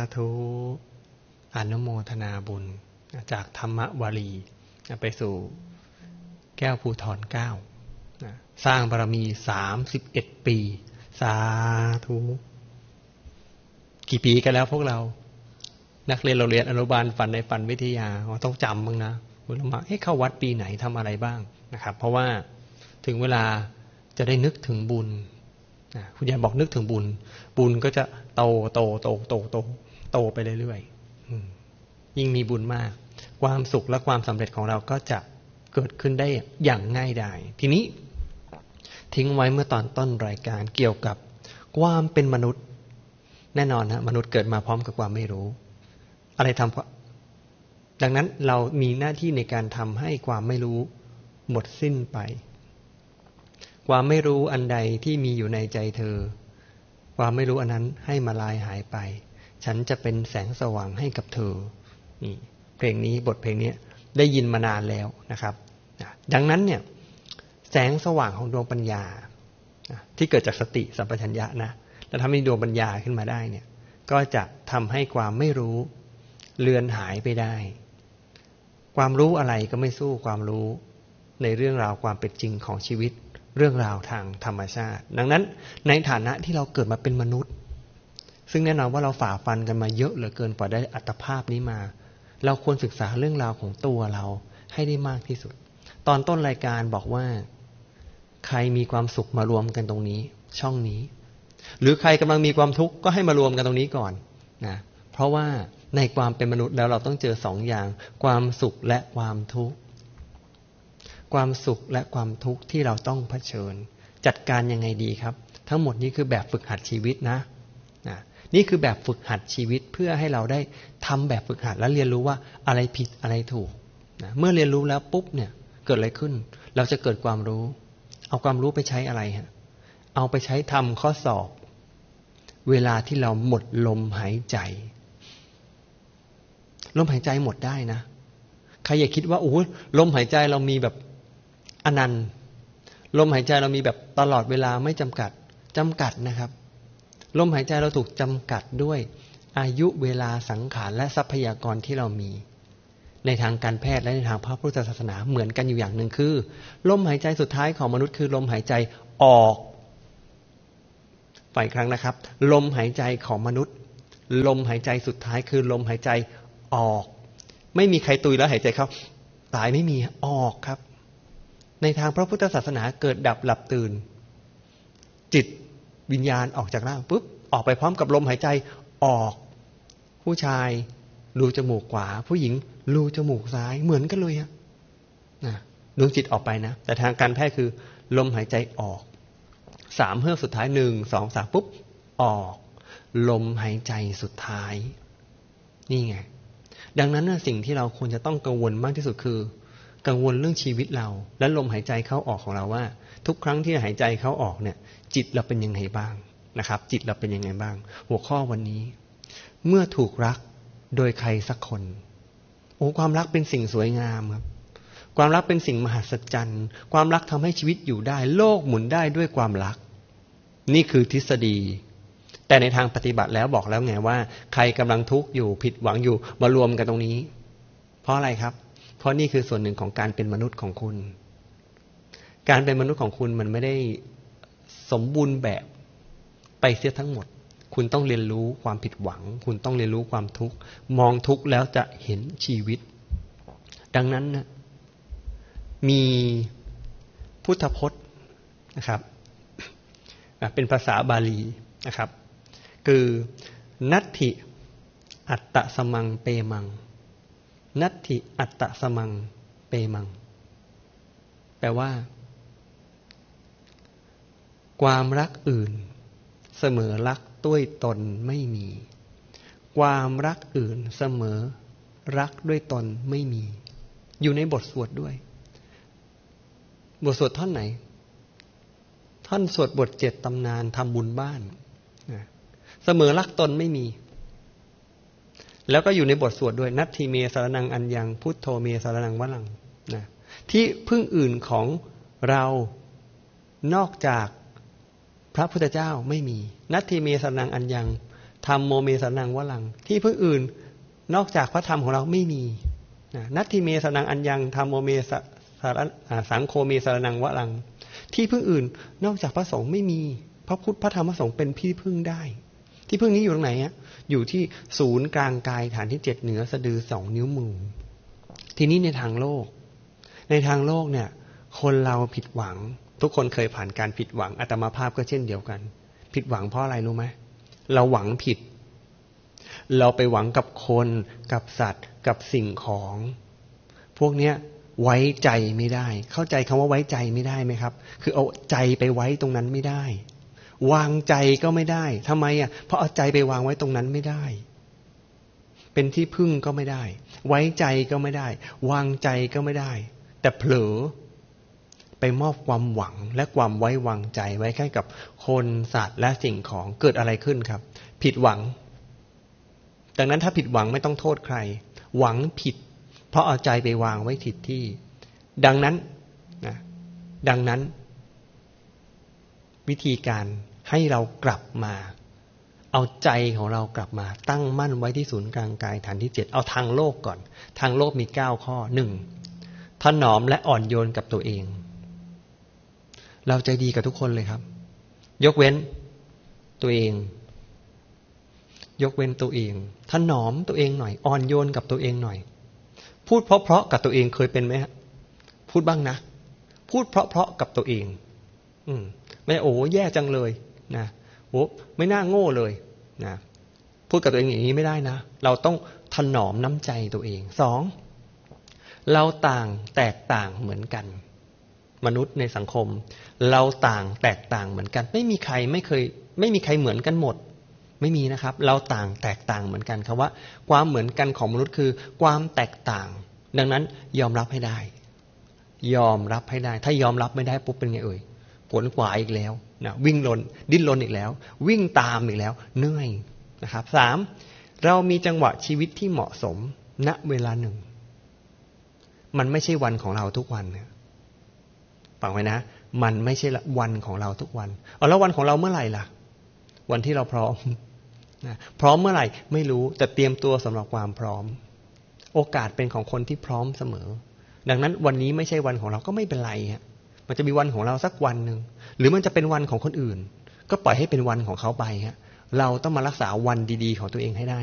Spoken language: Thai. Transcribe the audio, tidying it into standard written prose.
ธุอนุโมทนาบุญจากธรรมวารีไปสู่แก้วภูธร9สร้างบารมี31 ปีสาธุกี่ปีกันแล้วพวกเรานักเรียนเราเรียนอนุบาลฝันในฝันวิทยาต้องจำบ้างนะเวลามาเข้าวัดปีไหนทำอะไรบ้างนะครับเพราะว่าถึงเวลาจะได้นึกถึงบุญคุณยายบอกนึกถึงบุญบุญก็จะโตไปเรื่อยๆยิ่งมีบุญมากความสุขและความสำเร็จของเราก็จะเกิดขึ้นได้อย่างง่ายดายทีนี้ทิ้งไว้เมื่อตอนต้นรายการเกี่ยวกับความเป็นมนุษย์แน่นอนนะมนุษย์เกิดมาพร้อมกับความไม่รู้อะไรทำดังนั้นเรามีหน้าที่ในการทำให้ความไม่รู้หมดสิ้นไปความไม่รู้อันใดที่มีอยู่ในใจเธอความไม่รู้อันนั้นให้มาลายหายไปฉันจะเป็นแสงสว่างให้กับเธอนี่เพลงนี้บทเพลงนี้ได้ยินมานานแล้วนะครับดังนั้นเนี่ยแสงสว่างของดวงปัญญาที่เกิดจากสติสัมปชัญญะนะแล้วทำให้ดวงปัญญาขึ้นมาได้เนี่ยก็จะทำให้ความไม่รู้เลือนหายไปได้ความรู้อะไรก็ไม่สู้ความรู้ในเรื่องราวความเป็นจริงของชีวิตเรื่องราวทางธรรมชาติดังนั้นในฐานะที่เราเกิดมาเป็นมนุษย์ซึ่งแน่นอนว่าเราฝ่าฟันกันมาเยอะเหลือเกินกว่าได้อัตภาพนี้มาเราควรศึกษาเรื่องราวของตัวเราให้ได้มากที่สุดตอนต้นรายการบอกว่าใครมีความสุขมารวมกันตรงนี้ช่องนี้หรือใครกำลังมีความทุกข์ก็ให้มารวมกันตรงนี้ก่อนนะเพราะว่าในความเป็นมนุษย์แล้วเราต้องเจอ2 อย่างความสุขและความทุกข์ความสุขและความทุกข์ที่เราต้องเผชิญจัดการยังไงดีครับทั้งหมดนี้คือแบบฝึกหัดชีวิตนะนี่คือแบบฝึกหัดชีวิตเพื่อให้เราได้ทำแบบฝึกหัดแล้วเรียนรู้ว่าอะไรผิดอะไรถูกเมื่อเรียนรู้แล้วปุ๊บเนี่ยเกิดอะไรขึ้นเราจะเกิดความรู้เอาความรู้ไปใช้อะไรฮะเอาไปใช้ทำข้อสอบเวลาที่เราหมดลมหายใจลมหายใจหมดได้นะใครอย่าคิดว่าโอ้ยลมหายใจเรามีแบบอนันต์ลมหายใจเรามีแบบตลอดเวลาไม่จำกัดนะครับลมหายใจเราถูกจำกัดด้วยอายุเวลาสังขารและทรัพยากรที่เรามีในทางการแพทย์และในทางพระพุทธศาสนาเหมือนกันอยู่อย่างหนึ่งคือลมหายใจสุดท้ายของมนุษย์คือลมหายใจออกอีกครั้งนะครับลมหายใจของมนุษย์ลมหายใจสุดท้ายคือลมหายใจออกไม่มีใครตุยแล้วหายใจเข้าตายไม่มีออกครับในทางพระพุทธศาสนาเกิดดับหลับตื่นจิตวิญญาณออกจากร่างปุ๊บออกไปพร้อมกับลมหายใจออกผู้ชายรูจมูกขวาผู้หญิงรูจมูกซ้ายเหมือนกันเลยนะดวงจิตออกไปนะแต่ทางการแพทย์คือลมหายใจออก3 เฮือกสุดท้าย1 2 3ปุ๊บออกลมหายใจสุดท้ายนี่ไงดังนั้นสิ่งที่เราควรจะต้องกังวลมากที่สุดคือกังวลเรื่องชีวิตเราและลมหายใจเข้าออกของเราว่าทุกครั้งที่หายใจเข้าออกเนี่ยจิตเราเป็นยังไงบ้างนะครับจิตเราเป็นยังไงบ้างหัวข้อวันนี้เมื่อถูกรักโดยใครสักคนความรักเป็นสิ่งสวยงามครับความรักเป็นสิ่งมหัศจรรย์ความรักทำให้ชีวิตอยู่ได้โลกหมุนได้ด้วยความรักนี่คือทฤษฎีแต่ในทางปฏิบัติแล้วบอกแล้วไงว่าใครกำลังทุกข์อยู่ผิดหวังอยู่มารวมกันตรงนี้เพราะอะไรครับเพราะนี่คือส่วนหนึ่งของการเป็นมนุษย์ของคุณการเป็นมนุษย์ของคุณมันไม่ได้สมบูรณ์แบบไปเสียทั้งหมดคุณต้องเรียนรู้ความผิดหวังคุณต้องเรียนรู้ความทุกข์มองทุกข์แล้วจะเห็นชีวิตดังนั้นนะมีพุทธพจน์นะครับเป็นภาษาบาลีนะครับคือนัตถิอัตตสมังเปมังนัตถิอัตตสมังเปมังแปลว่าความรักอื่นเสมอรักด้วยตนไม่มีความรักอื่นเสมอรักด้วยตนไม่มีอยู่ในบทสวดด้วยบทสวดท่อนไหนท่อนสวดบท7ตำนานทำบุญบ้านเสมอรักตนไม่มีแล้วก็อยู่ในบทสวดด้วยนัตถิเมสรนังอัญญังพุทโธเมสรนังวรังนะที่พึ่งอื่นของเรานอกจากพระพุทธเจ้าไม่มีนัตถิเมสรนังอัญญังธรรมโมเมสนังวลังที่พึ่งอื่นนอกจากพระธรรมของเราไม่มีนัตถิเมสนังอัญญังธรรมโมเมสังโฆเมสนังวลังที่พึ่งอื่นนอกจากพระสงฆ์ไม่มีพระพุทธพระธรรมพระสงฆ์เป็นที่พึ่งได้ที่พึ่งนี้อยู่ตรงไหนฮะอยู่ที่ศูนย์กลางกายฐานที่7เหนือสะดือ2นิ้วมือทีนี้ในทางโลกเนี่ยคนเราผิดหวังทุกคนเคยผ่านการผิดหวังอาตมาภาพก็เช่นเดียวกันผิดหวังเพราะอะไรรู้ไหมเราหวังผิดเราไปหวังกับคนกับสัตว์กับสิ่งของพวกเนี้ยไว้ใจไม่ได้เข้าใจคำว่าไว้ใจไม่ได้ไหมครับคือเอาใจไปไว้ตรงนั้นไม่ได้วางใจก็ไม่ได้ทำไมอ่ะเพราะเอาใจไปวางไว้ตรงนั้นไม่ได้เป็นที่พึ่งก็ไม่ได้ไว้ใจก็ไม่ได้วางใจก็ไม่ได้แต่เผลอไปมอบความหวังและความไว้วางใจไว้แค่กับคนสัตว์และสิ่งของเกิดอะไรขึ้นครับผิดหวังดังนั้นถ้าผิดหวังไม่ต้องโทษใครหวังผิดเพราะเอาใจไปวางไว้ผิดที่ดังนั้นวิธีการให้เรากลับมาเอาใจของเรากลับมาตั้งมั่นไว้ที่ศูนย์กลางกายฐานที่7เอาทางโลกก่อนทางโลกมี9ข้อ1ถนอมและอ่อนโยนกับตัวเองเราใจดีกับทุกคนเลยครับยกเว้นตัวเองถนอมตัวเองหน่อยอ่อนโยนกับตัวเองหน่อยพูดเพราะๆกับตัวเองเคยเป็นไหมฮะพูดบ้างนะพูดเพราะๆกับตัวเองไม่โอ้แย่จังเลยนะโอ้ไม่น่าโง่เลยนะพูดกับตัวเองอย่างนี้ไม่ได้นะเราต้องถนอมน้ำใจตัวเอง2เราต่างแตกต่างเหมือนกันมนุษย์ในสังคมเราต่างแตกต่างเหมือนกันไม่มีใครเหมือนกันหมดไม่มีนะครับเราต่างแตกต่างเหมือนกันคำว่าความเหมือนกันของมนุษย์คือความแตกต่างดังนั้นยอมรับให้ได้ถ้ายอมรับไม่ได้ปุ๊บเป็นไงเอ่ยขวนขวายอีกแล้วนะวิ่งดิ้นรนอีกแล้ววิ่งตามอีกแล้วเหนื่อยนะครับ3เรามีจังหวะชีวิตที่เหมาะสมณเวลาหนึ่งมันไม่ใช่วันของเราทุกวันนะฟังไว้นะมันไม่ใช่วันของเราทุกวันแล้ววันของเราเมื่อไหร่ล่ะวันที่เราพร้อมนะพร้อมเมื่อไหร่ไม่รู้แต่เตรียมตัวสำหรับความพร้อมโอกาสเป็นของคนที่พร้อมเสมอดังนั้นวันนี้ไม่ใช่วันของเราก็ไม่เป็นไรฮะมันจะมีวันของเราสักวันหนึ่งหรือมันจะเป็นวันของคนอื่นก็ปล่อยให้เป็นวันของเขาไปฮะเราต้องมารักษาวันดีๆของตัวเองให้ได้